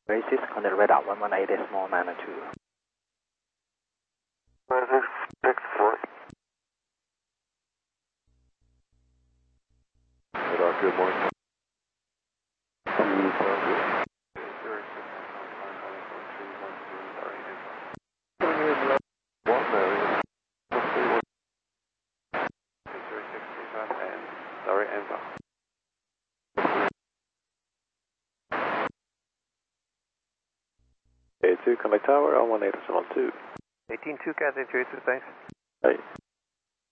Basis on the radar 118.992. 164. Radar, good morning. Sorry, info. 82, Contact Tower on 18.2. 18.2, Cathay 32, thanks. Hey.